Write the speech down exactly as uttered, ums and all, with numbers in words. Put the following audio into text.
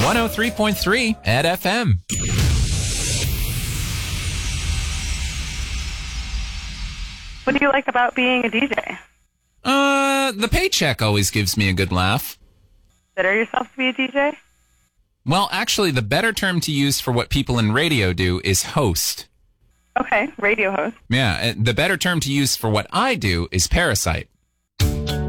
one oh three point three at F M. What do you like about being a D J? Uh, the paycheck always gives me a good laugh. Consider yourself to be a D J? Well, actually, the better term to use for what people in radio do is host. Okay, radio host. Yeah, the better term to use for what I do is parasite.